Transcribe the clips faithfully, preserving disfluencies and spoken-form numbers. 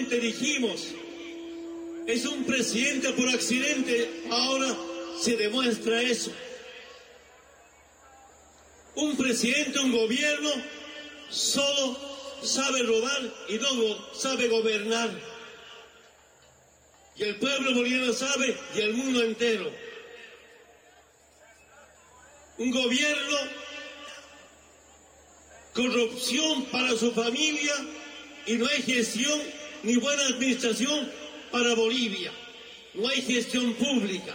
Anteriormente dijimos, es un presidente por accidente, ahora se demuestra eso. Un presidente, un gobierno, solo sabe robar y no sabe gobernar. Y el pueblo boliviano sabe y el mundo entero. Un gobierno, corrupción para su familia y no hay gestión ni buena administración para Bolivia. No hay gestión pública.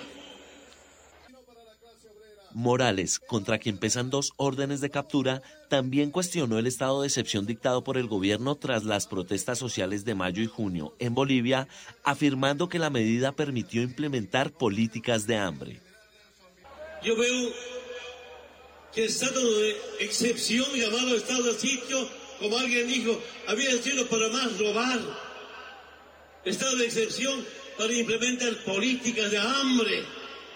Morales, contra quien pesan dos órdenes de captura, también cuestionó el estado de excepción dictado por el gobierno tras las protestas sociales de mayo y junio en Bolivia, afirmando que la medida permitió implementar políticas de hambre. Yo veo que el estado de excepción, llamado estado de sitio, como alguien dijo, había sido para más robar. Estado de excepción para implementar políticas de hambre.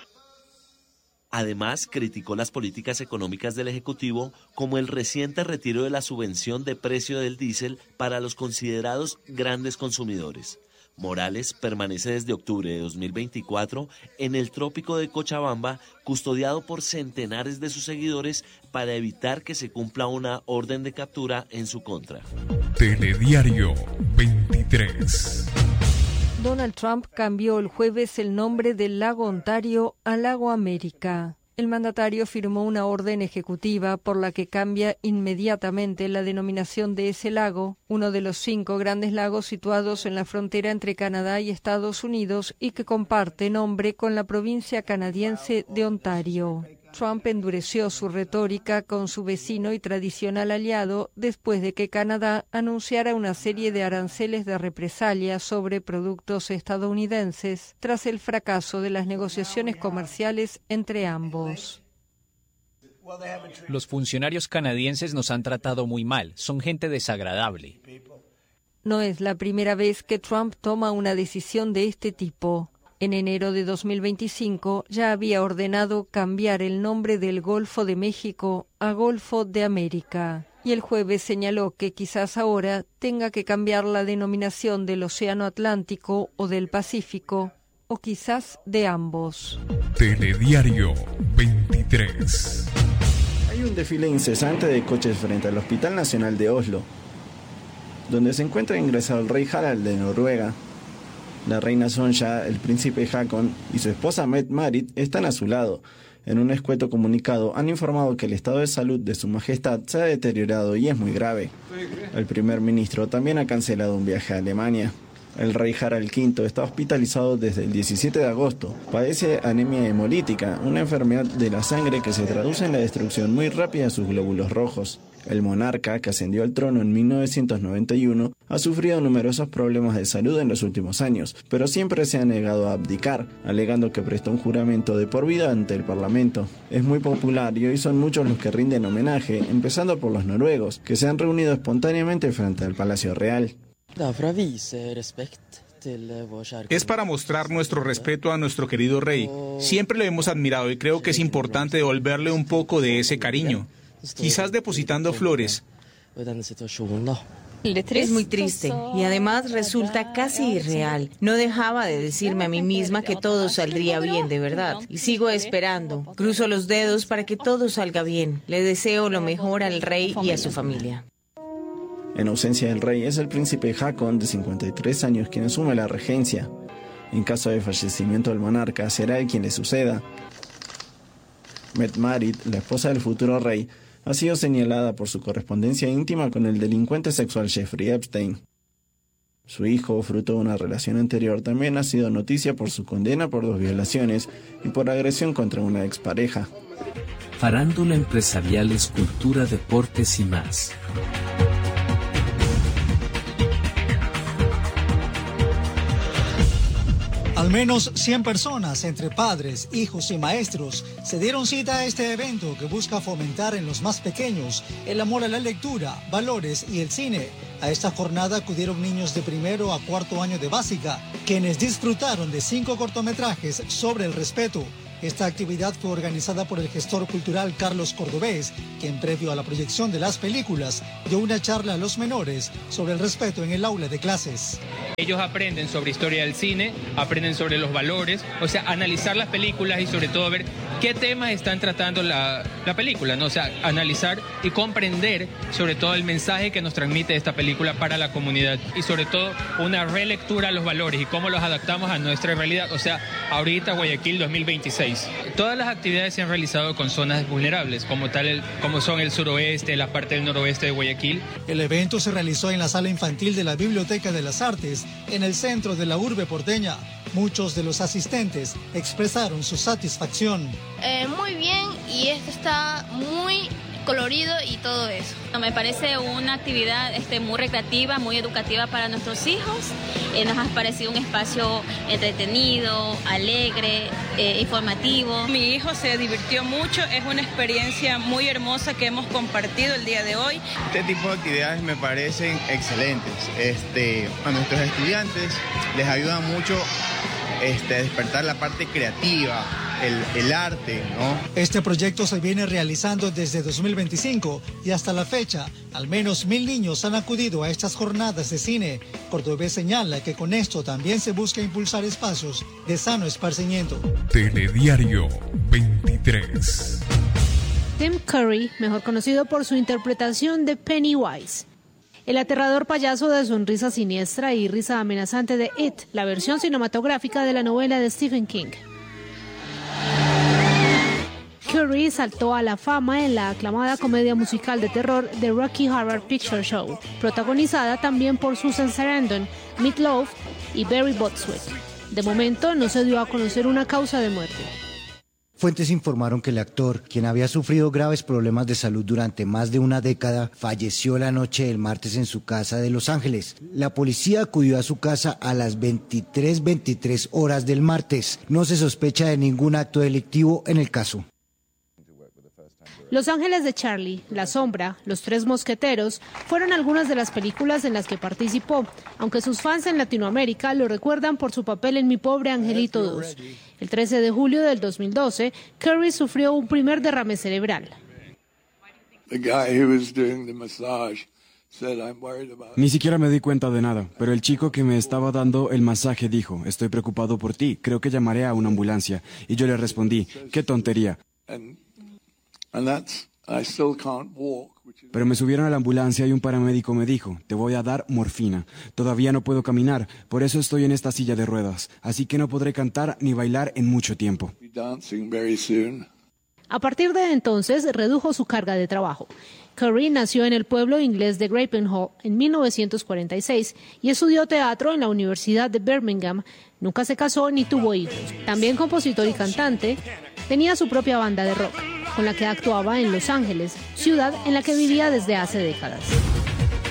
Además, criticó las políticas económicas del Ejecutivo, como el reciente retiro de la subvención de precio del diésel para los considerados grandes consumidores. Morales permanece desde octubre de dos mil veinticuatro en el trópico de Cochabamba, custodiado por centenares de sus seguidores para evitar que se cumpla una orden de captura en su contra. Telediario veintitrés. Donald Trump cambió el jueves el nombre del lago Ontario a Lago América. El mandatario firmó una orden ejecutiva por la que cambia inmediatamente la denominación de ese lago, uno de los cinco grandes lagos situados en la frontera entre Canadá y Estados Unidos y que comparte nombre con la provincia canadiense de Ontario. Trump endureció su retórica con su vecino y tradicional aliado después de que Canadá anunciara una serie de aranceles de represalia sobre productos estadounidenses tras el fracaso de las negociaciones comerciales entre ambos. Los funcionarios canadienses nos han tratado muy mal, son gente desagradable. No es la primera vez que Trump toma una decisión de este tipo. En enero de dos mil veinticinco ya había ordenado cambiar el nombre del Golfo de México a Golfo de América. Y el jueves señaló que quizás ahora tenga que cambiar la denominación del Océano Atlántico o del Pacífico, o quizás de ambos. Telediario veintitrés. Hay un desfile incesante de coches frente al Hospital Nacional de Oslo, donde se encuentra ingresado el rey Harald de Noruega. La reina Sonja, el príncipe Haakon y su esposa Mette-Marit están a su lado. En un escueto comunicado han informado que el estado de salud de su majestad se ha deteriorado y es muy grave. El primer ministro también ha cancelado un viaje a Alemania. El rey Harald quinto está hospitalizado desde el diecisiete de agosto. Padece anemia hemolítica, una enfermedad de la sangre que se traduce en la destrucción muy rápida de sus glóbulos rojos. El monarca, que ascendió al trono en mil novecientos noventa y uno, ha sufrido numerosos problemas de salud en los últimos años, pero siempre se ha negado a abdicar, alegando que prestó un juramento de por vida ante el Parlamento. Es muy popular y hoy son muchos los que rinden homenaje, empezando por los noruegos, que se han reunido espontáneamente frente al Palacio Real. Es para mostrar nuestro respeto a nuestro querido rey. Siempre lo hemos admirado y creo que es importante devolverle un poco de ese cariño. Quizás depositando flores. Es muy triste y además resulta casi irreal. No dejaba de decirme a mí misma que todo saldría bien de verdad. Y sigo esperando. Cruzo los dedos para que todo salga bien. Le deseo lo mejor al rey y a su familia. En ausencia del rey es el príncipe Haakon, de cincuenta y tres años, quien asume la regencia. En caso de fallecimiento del monarca, será él quien le suceda. Mette-Marit, la esposa del futuro rey, ha sido señalada por su correspondencia íntima con el delincuente sexual Jeffrey Epstein. Su hijo, fruto de una relación anterior, también ha sido noticia por su condena por dos violaciones y por agresión contra una expareja. Farándula, empresariales, cultura, deportes y más. Al menos cien personas, entre padres, hijos y maestros, se dieron cita a este evento que busca fomentar en los más pequeños el amor a la lectura, valores y el cine. A esta jornada acudieron niños de primero a cuarto año de básica, quienes disfrutaron de cinco cortometrajes sobre el respeto. Esta actividad fue organizada por el gestor cultural Carlos Cordobés, quien previo a la proyección de las películas dio una charla a los menores sobre el respeto en el aula de clases. Ellos aprenden sobre historia del cine, aprenden sobre los valores, o sea, analizar las películas y sobre todo ver qué temas están tratando la, la película, ¿no? O sea, analizar y comprender sobre todo el mensaje que nos transmite esta película para la comunidad y sobre todo una relectura a los valores y cómo los adaptamos a nuestra realidad, o sea, ahorita Guayaquil dos mil veintiséis. Todas las actividades se han realizado con zonas vulnerables, como tal, el, como son el suroeste, la parte del noroeste de Guayaquil. El evento se realizó en la sala infantil de la Biblioteca de las Artes, en el centro de la urbe porteña. Muchos de los asistentes expresaron su satisfacción. Eh, muy bien, y esto está muy colorido y todo eso. Me parece una actividad este, muy recreativa, muy educativa para nuestros hijos. Eh, nos ha parecido un espacio entretenido, alegre, eh, informativo. Mi hijo se divirtió mucho, es una experiencia muy hermosa que hemos compartido el día de hoy. Este tipo de actividades me parecen excelentes. Este, a nuestros estudiantes les ayuda mucho este, a despertar la parte creativa. El, el arte, ¿no? Este proyecto se viene realizando desde dos mil veinticinco y hasta la fecha, al menos mil niños han acudido a estas jornadas de cine. Cordobés señala que con esto también se busca impulsar espacios de sano esparcimiento. Telediario veintitrés. Tim Curry, mejor conocido por su interpretación de Pennywise, el aterrador payaso de sonrisa siniestra y risa amenazante de It, la versión cinematográfica de la novela de Stephen King. Curry saltó a la fama en la aclamada comedia musical de terror The Rocky Horror Picture Show, protagonizada también por Susan Sarandon, Meat Loaf y Barry Bostwick. De momento no se dio a conocer una causa de muerte. Fuentes informaron que el actor, quien había sufrido graves problemas de salud durante más de una década, falleció la noche del martes en su casa de Los Ángeles. La policía acudió a su casa a las veintitrés veintitrés horas del martes. No se sospecha de ningún acto delictivo en el caso. Los Ángeles de Charlie, La Sombra, Los Tres Mosqueteros fueron algunas de las películas en las que participó, aunque sus fans en Latinoamérica lo recuerdan por su papel en Mi Pobre Angelito dos. El trece de julio del dos mil doce, Curry sufrió un primer derrame cerebral. Ni siquiera me di cuenta de nada, pero el chico que me estaba dando el masaje dijo, estoy preocupado por ti, creo que llamaré a una ambulancia. Y yo le respondí, qué tontería. Pero me subieron a la ambulancia y un paramédico me dijo, te voy a dar morfina. Todavía no puedo caminar, por eso estoy en esta silla de ruedas, así que no podré cantar ni bailar en mucho tiempo. A partir de entonces redujo su carga de trabajo. Curry nació en el pueblo inglés de Grappenhall en mil novecientos cuarenta y seis y estudió teatro en la Universidad de Birmingham. Nunca se casó ni tuvo hijos. También compositor y cantante, tenía su propia banda de rock, con la que actuaba en Los Ángeles, ciudad en la que vivía desde hace décadas.